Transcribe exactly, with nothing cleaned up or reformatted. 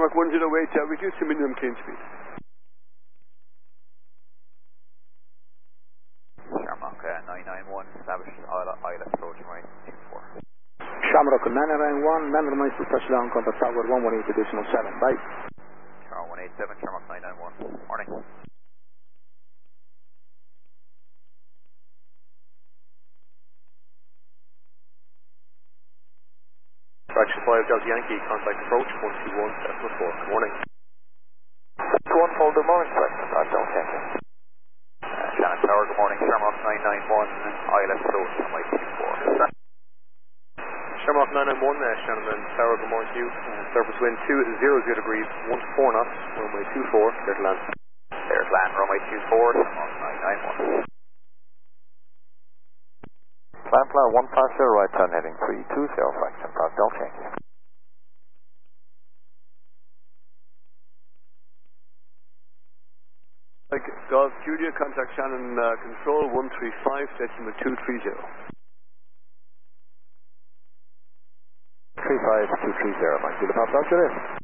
Shamrock one zero eight, uh, reduce to minimum clean speed. Shamrock uh, nine nine one, established Isla, Isla approach right two four. Shamrock nine nine one, landline to touchdown, contact tower one one eight additional seven, bye. Tower one eight seven, Shamrock nine nine one, morning. Fraction five Delta Yankee, contact approach one two one, decimal four, good morning. one four, good morning, Fraction five Delta Yankee. Uh, Shannon Tower, good morning, Shamrock nine nine one, Isla approach right two four. Shamrock nine nine one, uh, Shannon Tower, good morning to you. Uh, surface wind two zero zero degrees, one four knots, runway two four, clear to land. Clear to land, runway two four, Shamrock nine nine one. Plan plan one five zero, right turn heading three two zero, Fraction five Delta Yankee. Okay, Golf Julia, contact Shannon uh, control one three five, decimal two three zero. three five two three zero, Mike, Julia, Papa, Julia.